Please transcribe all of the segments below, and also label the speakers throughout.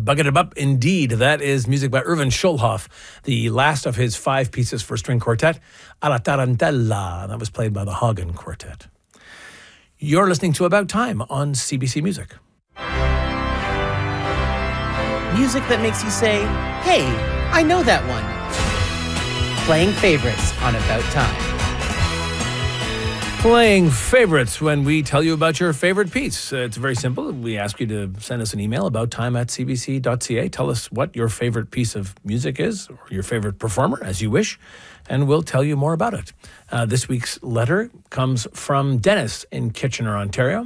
Speaker 1: Bucket it up, indeed. That is music by Erwin Schulhoff, the last of his 5 pieces for string quartet, Alla Tarantella. That was played by the Hagen Quartet. You're listening to About Time on CBC Music.
Speaker 2: Music that makes you say, hey, I know that one. Playing favorites on About Time.
Speaker 1: Playing favorites when we tell you about your favorite piece. It's very simple. We ask you to send us an email about time@cbc.ca. Tell us what your favorite piece of music is, or your favorite performer, as you wish, and we'll tell you more about it. This week's letter comes from Dennis in Kitchener, Ontario.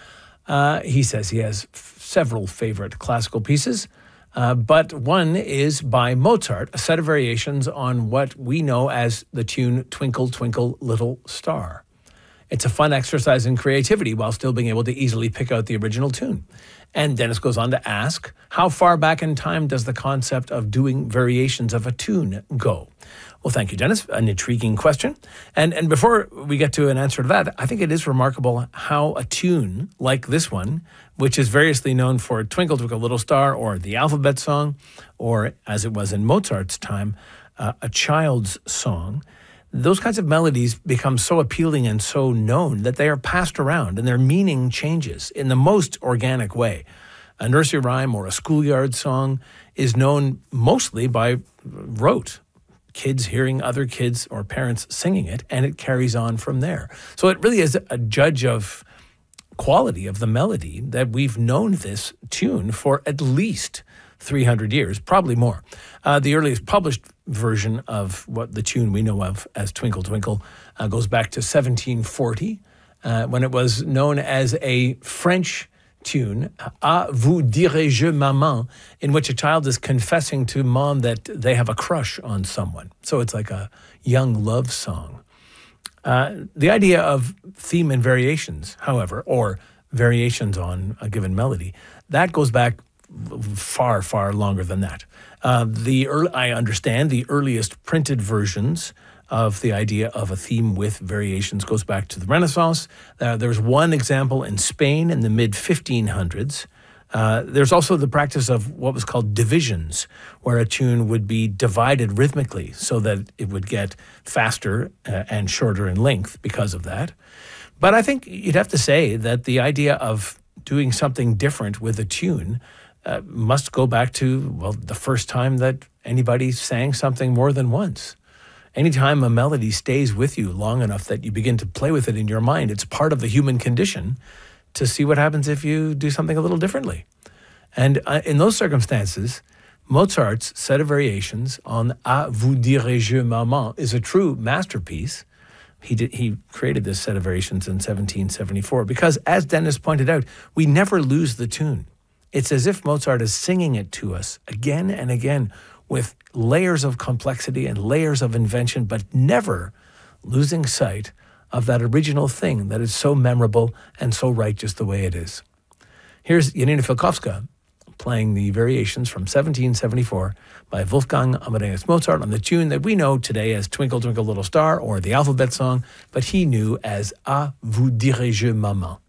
Speaker 1: He says he has several favorite classical pieces, but one is by Mozart, a set of variations on what we know as the tune Twinkle, Twinkle, Little Star. It's a fun exercise in creativity while still being able to easily pick out the original tune. And Dennis goes on to ask, how far back in time does the concept of doing variations of a tune go? Well, thank you, Dennis. An intriguing question. And before we get to an answer to that, I think it is remarkable how a tune like this one, which is variously known for Twinkle, Twinkle, Little Star, or the Alphabet Song, or as it was in Mozart's time, a child's song, those kinds of melodies become so appealing and so known that they are passed around and their meaning changes in the most organic way. A nursery rhyme or a schoolyard song is known mostly by rote, kids hearing other kids or parents singing it, and it carries on from there. So it really is a judge of quality of the melody that we've known this tune for at least 300 years, probably more. The earliest published version of what the tune we know of as Twinkle Twinkle goes back to 1740, when it was known as a French tune, À vous dirai-je maman, in which a child is confessing to mom that they have a crush on someone. So it's like a young love song. The idea of theme and variations, however, or variations on a given melody, that goes back far, far longer than that. I understand the earliest printed versions of the idea of a theme with variations goes back to the Renaissance. There's one example in Spain in the mid-1500s. There's also the practice of what was called divisions, where a tune would be divided rhythmically so that it would get faster and shorter in length because of that. But I think you'd have to say that the idea of doing something different with a tune must go back to, well, the first time that anybody sang something more than once. Anytime a melody stays with you long enough that you begin to play with it in your mind, it's part of the human condition to see what happens if you do something a little differently. And in those circumstances, Mozart's set of variations on À vous dirai-je maman is a true masterpiece. He created this set of variations in 1774 because, as Dennis pointed out, we never lose the tune. It's as if Mozart is singing it to us again and again with layers of complexity and layers of invention, but never losing sight of that original thing that is so memorable and so right just the way it is. Here's Janina Filkowska playing the variations from 1774 by Wolfgang Amadeus Mozart on the tune that we know today as Twinkle, Twinkle, Little Star or the Alphabet Song, but he knew as À vous dirai-je maman.